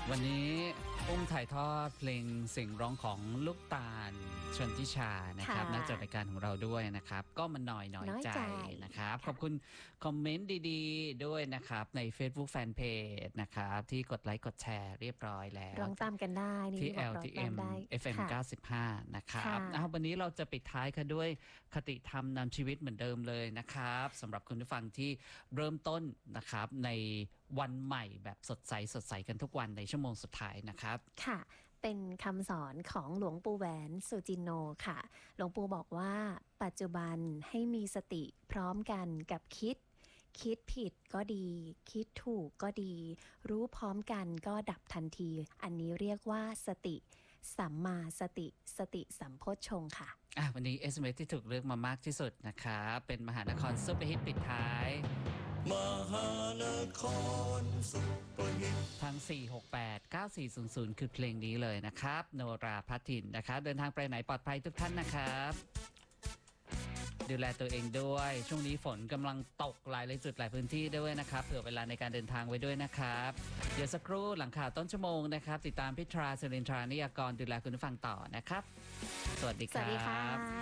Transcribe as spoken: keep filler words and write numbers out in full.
วันนี้อุ้มถ่ายทอดเพลงเสียงร้องของลูกตาลชนทิชานะครับนักจัดรายการของเราด้วยนะครับก็มันหน่อยหน่อยใจนะครับขอบคุณคอมเมนต์ดีๆด้วยนะครับใน Facebook Fanpage นะครับที่กดไลค์กดแชร์เรียบร้อยแล้วร้องตามกันได้ที่ แอล ที เอ็ม เอฟ เอ็ม เก้าสิบห้า นะครับวันนี้เราจะปิดท้ายกันด้วยคติธรรมนำชีวิตเหมือนเดิมเลยนะครับสำหรับคุณผู้ฟังที่เริ่มต้นนะครับในวันใหม่แบบสดใสสดใสกันทุกวันในชั่วโมงสุดท้ายนะครับค่ะเป็นคำสอนของหลวงปู่แหวนสุจินโนค่ะหลวงปู่บอกว่าปัจจุบันให้มีสติพร้อมกันกับคิดคิดผิดก็ดีคิดถูกก็ดีรู้พร้อมกันก็ดับทันทีอันนี้เรียกว่าสติสัมมาสติสติสัมโพชฌงค์ค่ะอ่ะวันนี้ เอส เอ็ม เอส ที่ถูกเลือกมามากที่สุดนะครับเป็นมหานครซุปเปอร์ฮิตปิดท้ายมหานครซุปเปอร์ฮิตทางสี่ หก แปด เก้า สี่ ศูนย์ ศูนย์คือเพลงนี้เลยนะครับโนราภัททินนะครับเดินทางไปไหนปลอดภัยทุกท่านนะครับดูแลตัวเองด้วยช่วงนี้ฝนกำลังตกหลายเลยจุดหลายพื้นที่ด้วยนะครับเผื่อเวลาในการเดินทางไว้ด้วยนะครับเดี๋ยวสักครู่หลังข่าวต้นชั่วโมงนะครับติดตามพิทราเซรินทรานิยากรดูแลคุณผู้ฟังต่อนะครับสวัสดีครับสวัสดีค่ะ